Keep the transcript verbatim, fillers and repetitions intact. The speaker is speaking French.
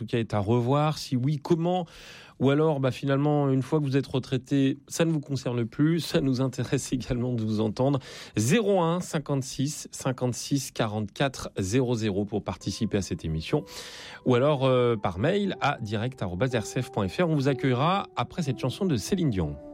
cas, est à revoir? Si oui, comment? Ou alors, bah, finalement, une fois que vous êtes retraité, ça ne vous concerne plus. Ça nous intéresse également de vous entendre. zéro un cinquante-six cinquante-six quarante-quatre zéro zéro pour participer à cette émission. Ou alors euh, par mail à direct arobase r c f point f r. On vous accueillera après cette chanson de Céline Dion.